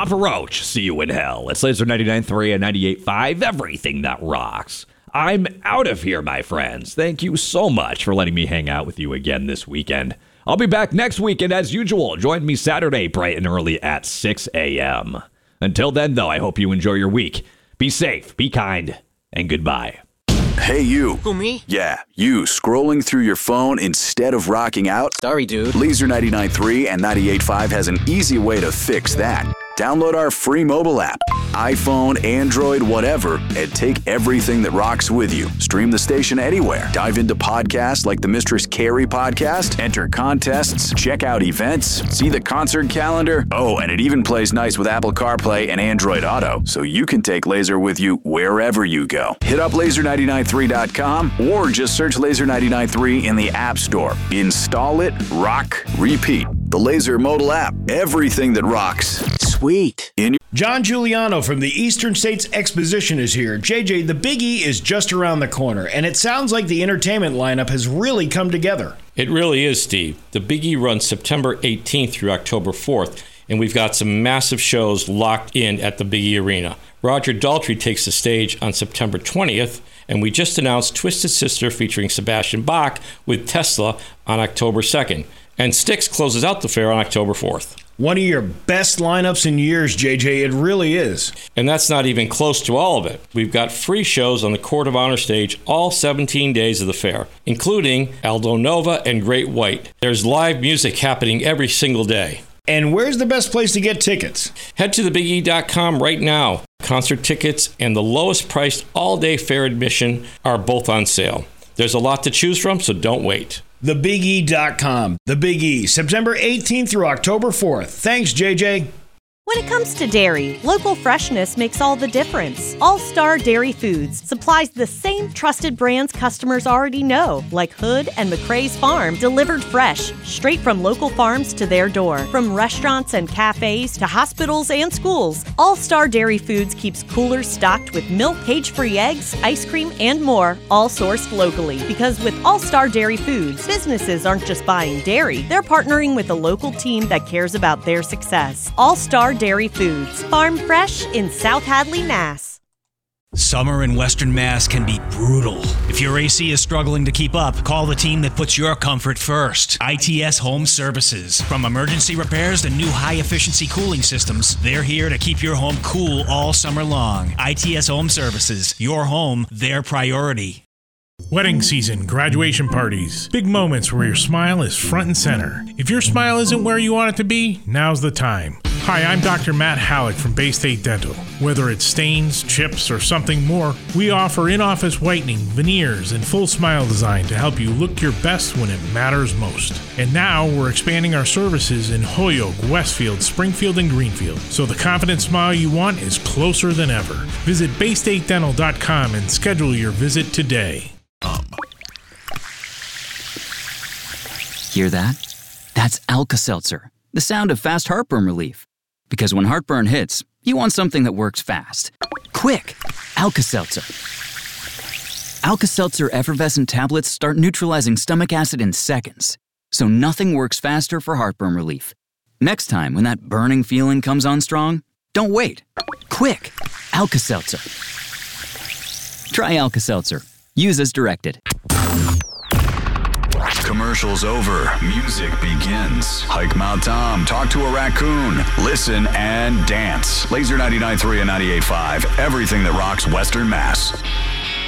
Papa Roach, see you in hell. It's Laser 99.3 and 98.5, everything that rocks. I'm out of here, my friends. Thank you so much for letting me hang out with you again this weekend. I'll be back next weekend as usual. Join me Saturday bright and early at 6 a.m. Until then, though, I hope you enjoy your week. Be safe, be kind, and goodbye. Hey, you. Who, me? Yeah, you scrolling through your phone instead of rocking out? Sorry, dude. Laser 99.3 and 98.5 has an easy way to fix that. Download our free mobile app, iPhone, Android, whatever, and take everything that rocks with you. Stream the station anywhere. Dive into podcasts like the Mistress Carrie podcast, enter contests, check out events, see the concert calendar. Oh, and it even plays nice with Apple CarPlay and Android Auto, so you can take Laser with you wherever you go. Hit up laser993.com or just search Laser 99.3 in the App Store. Install it, rock, repeat. The Laser Modal app. Everything that rocks. Sweet. John Giuliano from the Eastern States Exposition is here. JJ, the Big E is just around the corner, and it sounds like the entertainment lineup has really come together. It really is, Steve. The Big E runs September 18th through October 4th, and we've got some massive shows locked in at the Big E Arena. Roger Daltrey takes the stage on September 20th, and we just announced Twisted Sister featuring Sebastian Bach with Tesla on October 2nd. And Styx closes out the fair on October 4th. One of your best lineups in years, JJ. It really is. And that's not even close to all of it. We've got free shows on the Court of Honor stage all 17 days of the fair, including Aldo Nova and Great White. There's live music happening every single day. And where's the best place to get tickets? Head to thebige.com right now. Concert tickets and the lowest priced all-day fair admission are both on sale. There's a lot to choose from, so don't wait. thebige.com. The Big E, September 18th through October 4th. Thanks, JJ. When it comes to dairy, local freshness makes all the difference. All-Star Dairy Foods supplies the same trusted brands customers already know, like Hood and McCrae's Farm, delivered fresh, straight from local farms to their door. From restaurants and cafes to hospitals and schools, All-Star Dairy Foods keeps coolers stocked with milk, cage-free eggs, ice cream, and more, all sourced locally. Because with All-Star Dairy Foods, businesses aren't just buying dairy, they're partnering with a local team that cares about their success. All-Star Dairy Foods, farm fresh in South Hadley, Mass. Summer in Western Mass can be brutal. If your AC is struggling to keep up, call the team that puts your comfort first. ITS Home Services. From emergency repairs to new high-efficiency cooling systems, they're here to keep your home cool all summer long. ITS Home Services. Your home, their priority. Wedding season, graduation parties, big moments where your smile is front and center. If your smile isn't where you want it to be, now's the time. Hi, I'm Dr. Matt Halleck from Bay State Dental. Whether it's stains, chips, or something more, we offer in-office whitening, veneers, and full smile design to help you look your best when it matters most. And now we're expanding our services in Holyoke, Westfield, Springfield, and Greenfield, so the confident smile you want is closer than ever. Visit BayStateDental.com and schedule your visit today. Hear that? That's Alka-Seltzer, the sound of fast heartburn relief. Because when heartburn hits, you want something that works fast. Quick! Alka-Seltzer. Alka-Seltzer effervescent tablets start neutralizing stomach acid in seconds. So nothing works faster for heartburn relief. Next time when that burning feeling comes on strong, don't wait. Quick! Alka-Seltzer. Try Alka-Seltzer. Use as directed. Commercials over. Music begins. Hike Mount Tom. Talk to a raccoon. Listen and dance. Laser 99.3 and 98.5. Everything that rocks Western Mass.